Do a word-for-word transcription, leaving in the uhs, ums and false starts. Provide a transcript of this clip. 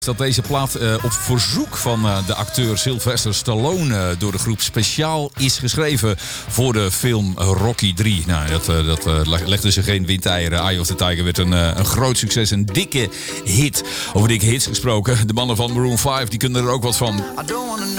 Dat deze plaat uh, op verzoek van uh, de acteur Sylvester Stallone uh, door de groep speciaal is geschreven voor de film Rocky drie. Nou, dat, uh, dat uh, legde ze geen windeieren. Eye of the Tiger werd een, uh, een groot succes, een dikke hit. Over dikke hits gesproken, de mannen van Maroon vijf die kunnen er ook wat van.